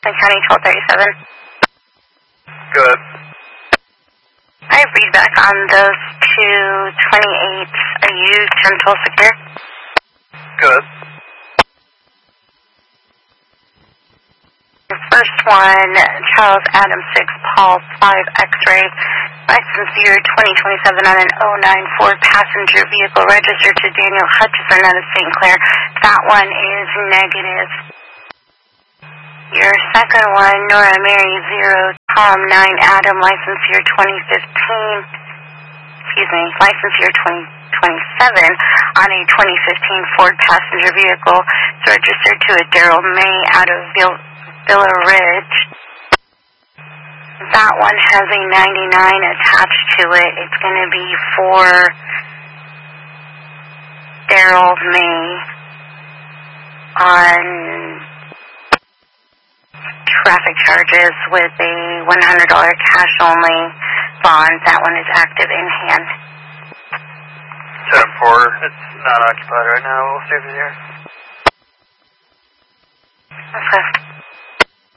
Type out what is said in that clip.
County 1237. Good. I have feedback on those two 28s. Are you 10-12 secure? Good. The first one, Charles Adam 6, Paul 5, X-ray, license year 2027 on an 09 Ford passenger vehicle registered to Daniel Hutchison out of St. Clair. That one is negative. Your second one, Nora Mary 0, Tom 9, Adam, license year 2015, license year 2027 on a 2015 Ford passenger vehicle. It's registered to a Daryl May out of Villa Ridge. That one has a 99 attached to it. It's going to be for Daryl May on traffic charges with a $100 cash only bond. That one is active in hand. 10-4, it's not occupied right now. We'll see if it's here. Okay.